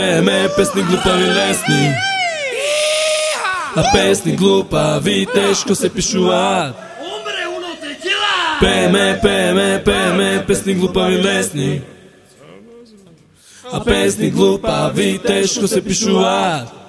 Пееме песни глупави лесни, а песни глупави тешко се пишуваат. Пееме песни глупави лесни, а песни глупави тешко се пишуваат.